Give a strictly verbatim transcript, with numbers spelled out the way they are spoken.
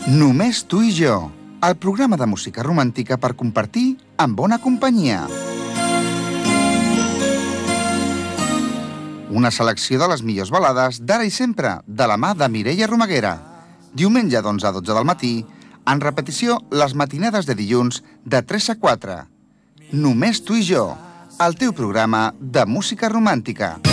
Només tu i jo, el programa de música romàntica per compartir en bona companyia. Una selecció de les millors balades d'ara i sempre, de la mà de Mireia Romaguera. Diumenge d'onze a dotze del matí, en repetició les matinades de dilluns de tres a quatre. Només tu i jo, el teu programa de música romàntica.